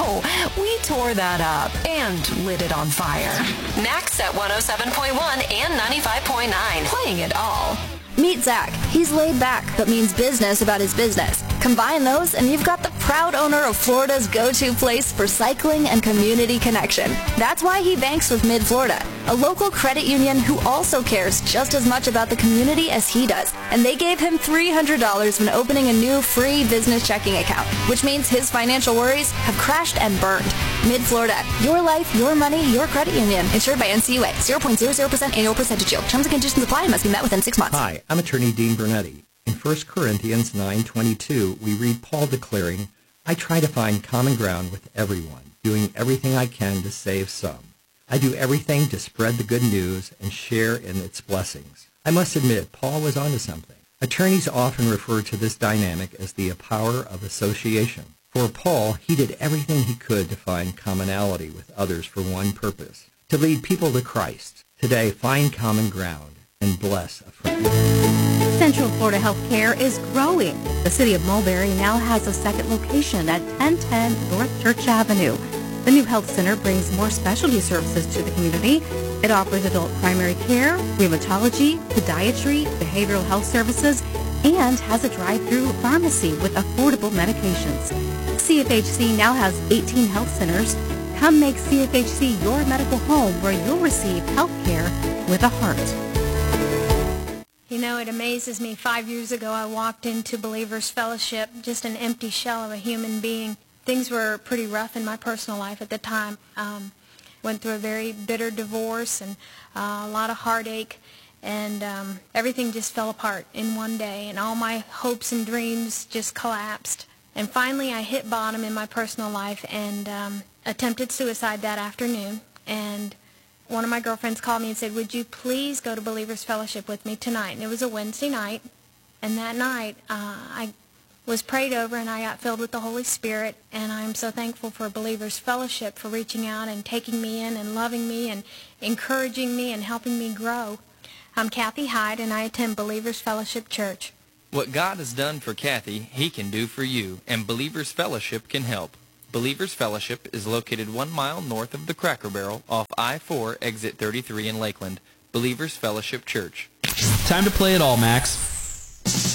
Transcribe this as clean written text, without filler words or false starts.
No, we tore that up and lit it on fire. Max at 107.1 and 95.9. Playing it all. Meet Zach. He's laid back, but means business about his business. Combine those, and you've got the proud owner of Florida's go-to place for cycling and community connection. That's why he banks with Mid-Florida, a local credit union who also cares just as much about the community as he does. And they gave him $300 when opening a new free business checking account, which means his financial worries have crashed and burned. Mid-Florida, your life, your money, your credit union. Insured by NCUA. 0.00% annual percentage yield. Terms and conditions apply and must be met within 6 months. Hi, I'm attorney Dean Bernetti. In 1 Corinthians 9:22, we read Paul declaring, I try to find common ground with everyone, doing everything I can to save some. I do everything to spread the good news and share in its blessings. I must admit, Paul was onto something. Attorneys often refer to this dynamic as the power of association. For Paul, he did everything he could to find commonality with others for one purpose, to lead people to Christ. Today, find common ground and bless a friend. Central Florida Healthcare is growing. The city of Mulberry now has a second location at 1010 North Church Avenue. The new health center brings more specialty services to the community. It offers adult primary care, rheumatology, podiatry, behavioral health services, and has a drive-through pharmacy with affordable medications. CFHC now has 18 health centers. Come make CFHC your medical home where you'll receive health care with a heart. You know, it amazes me. 5 years ago, I walked into Believers Fellowship, just an empty shell of a human being. Things were pretty rough in my personal life at the time. Went through a very bitter divorce and a lot of heartache, and everything just fell apart in one day, and all my hopes and dreams just collapsed. And finally, I hit bottom in my personal life and attempted suicide that afternoon. And one of my girlfriends called me and said, would you please go to Believers Fellowship with me tonight? And it was a Wednesday night, and that night I was prayed over and I got filled with the Holy Spirit, and I'm so thankful for Believers Fellowship for reaching out and taking me in and loving me and encouraging me and helping me grow. I'm Kathy Hyde, and I attend Believers Fellowship Church. What God has done for Kathy, He can do for you, and Believers Fellowship can help. Believers Fellowship is located 1 mile north of the Cracker Barrel off I-4 exit 33 in Lakeland. Believers Fellowship Church. Time to play it all, Max.